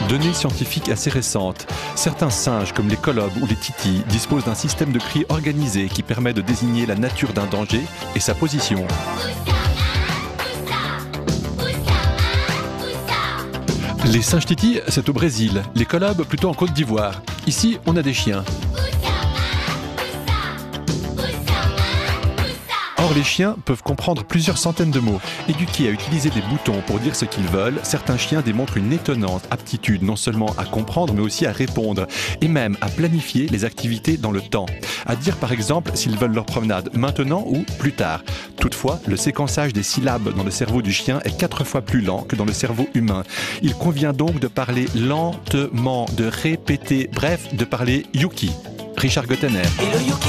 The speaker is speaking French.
Données scientifiques assez récentes. Certains singes, comme les colobes ou les titis, disposent d'un système de cris organisé qui permet de désigner la nature d'un danger et sa position. Les singes titis, c'est au Brésil. Les colobes, plutôt en Côte d'Ivoire. Ici, on a des chiens. Or, les chiens peuvent comprendre plusieurs centaines de mots. Éduqués à utiliser des boutons pour dire ce qu'ils veulent, certains chiens démontrent une étonnante aptitude non seulement à comprendre, mais aussi à répondre, et même à planifier les activités dans le temps. À dire par exemple s'ils veulent leur promenade maintenant ou plus tard. Toutefois, le séquençage des syllabes dans le cerveau du chien est 4 fois plus lent que dans le cerveau humain. Il convient donc de parler lentement, de répéter, bref, de parler Yuki. Richard Gottener.